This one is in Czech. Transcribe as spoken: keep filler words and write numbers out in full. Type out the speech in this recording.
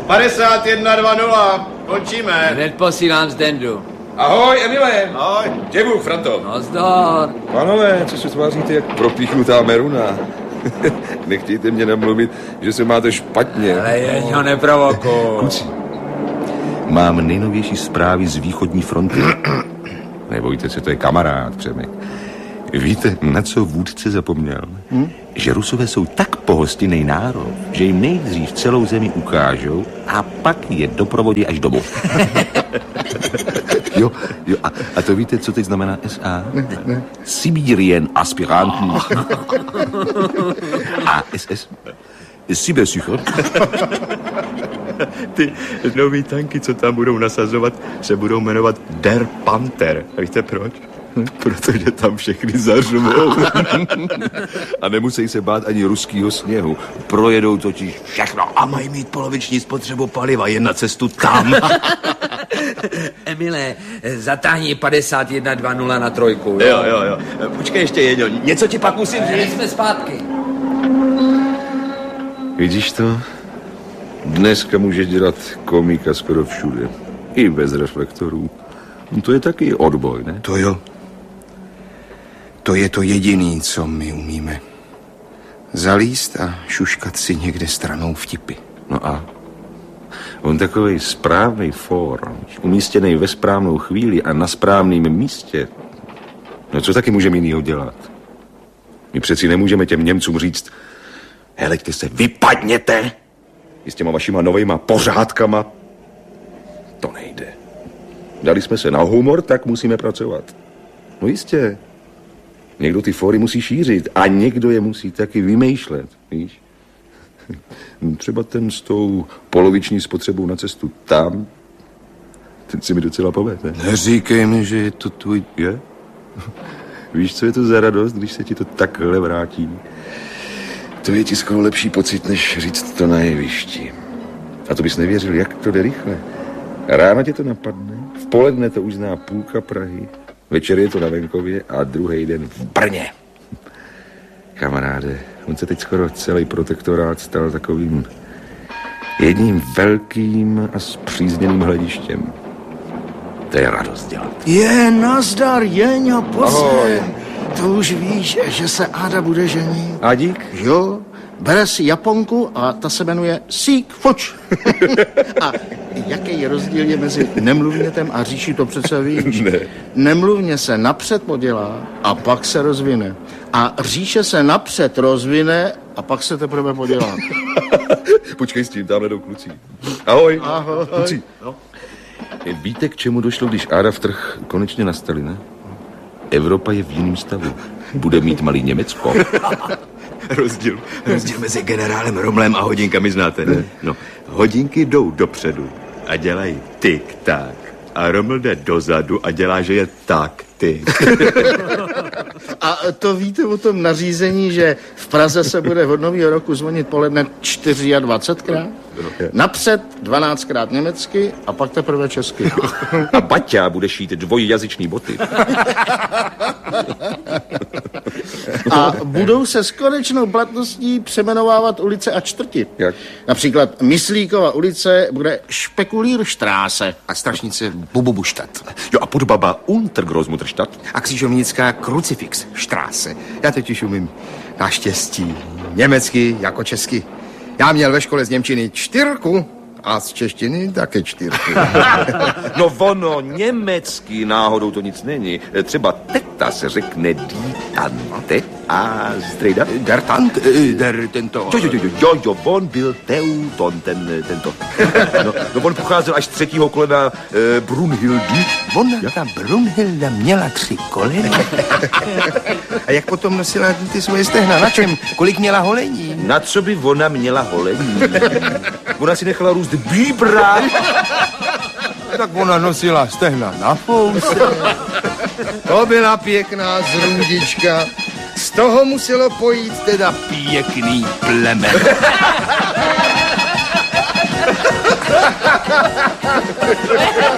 padesát jedna dva nula, končíme. Hned posílám Zdendu. Ahoj, Emile. Ahoj. Děvuch, Franto. Nazdar. Pánové, co se tváříte jak propíchnutá meruna? Nechtějte mě namluvit, že se máte špatně. Ale jeď ho neprovokuj. Kluci, mám nejnovější zprávy z východní fronty. Nebojte se, to je kamarád Přemek. Víte, na co vůdce zapomněl? Hm? Že Rusové jsou tak pohostinný národ, že jim nejdřív celou zemi ukážou a pak je doprovodí až domů. jo, jo, a, a to víte, co teď znamená S A? Ne, ne. Sibirien Aspiranten. A S S? Sibersucher. Ty nový tanky, co tam budou nasazovat, se budou jmenovat Der Panther. A víte proč? Protože tam všechny zařvou. A nemusí se bát ani ruskýho sněhu. Projedou totiž všechno. A mají mít poloviční spotřebu paliva, jen na cestu tam. Emile, zatáhni padesát jedna dva nula na trojku. Jo, jo, jo. jo. Počkej ještě, Jeďo, něco ti pak musím říct. Jsme zpátky. Vidíš to? Dneska může dělat komika skoro všude. I bez reflektorů. No to je taky odboj, ne? To jo. To je to jediný, co my umíme. Zalíst a šuškat si někde stranou vtipy. No a? On takovej správnej fór, umístěný ve správnou chvíli a na správném místě. No co taky můžeme jinýho dělat? My přeci nemůžeme těm Němcům říct: heleďte se, vypadněte! I s těma vašima novejma pořádkama. To nejde. Dali jsme se na humor, tak musíme pracovat. No jistě. Někdo ty fóry musí šířit a někdo je musí taky vymýšlet, víš? Třeba ten s tou poloviční spotřebou na cestu tam, ten si mi docela povede. Neříkej mi, že je to tvůj... Je? Víš, co je to za radost, když se ti to takhle vrátí? To je ti skoro lepší pocit, než říct to na jevišti. A to bys nevěřil, jak to jde rychle. Ráno tě to napadne, v poledne to už zná půlka Prahy, večer je to na venkově a druhý den v Brně. Kamaráde, on se teď skoro celý protektorát stal takovým jedním velkým a spřízněným hledištěm. To je radost dělat. Je, nazdar, Jeňo, pozor. To už víš, že se Áda bude ženit. A dík? Jo, bere si Japonku a ta se jmenuje Sík Foč. A jaký rozdíl je mezi nemluvnětem a říší, to přece víš. Ne. Nemluvně se napřed podělá a pak se rozvine. A říše se napřed rozvine a pak se teprve podělá. Počkej s tím, tamhle jdou kluci. Ahoj. Ahoj. Kluci. No. Víte, k čemu došlo, když Áda vtrh konečně nastali, ne? Evropa je v jiném stavu. Bude mít malý Německo. Rozdíl, rozdíl mezi generálem Romlem a hodinkami znáte, ne? No, hodinky jdou dopředu a dělají tik-tak. A Roml jde dozadu a dělá, že je tak-tik. A to víte o tom nařízení, že v Praze se bude od nového roku zvonit poledne dvacetčtyřikrát? Napřed dvanáctkrát německy a pak teprve česky. A Baťa bude šít dvojjazyčný boty. A budou se s konečnou platností přeměnovávat ulice a čtvrti. Jak? Například Myslíkova ulice bude Špekulírštráse a Strašnice Bububuštat. Jo, a Podbaba Untergroßmutterstadt. A Křižovnická Krucifixštráse. Já totiž umím naštěstí německy jako česky. Já měl ve škole z němčiny čtyřku a z češtiny také čtyřku. No ono, německy náhodou to nic není. Třeba teta se řekne die Tante a strejda. Der Tant, der tento. Jo, jo, jo, jo, jo, on byl Teuton, ten, tento. No, no on pocházel až z třetího kolena eh, Brunhildy. Ona, ta Brunhilda, měla tři kolena. A jak potom nosila ty svoje stehna? Na čem? Kolik měla holení? Na co by ona měla holení? Ona si nechala růst bíbra. Tak ona nosila stehna na fouse. To byla pěkná zrůdička. Z toho muselo pojít teda pěkný plemen.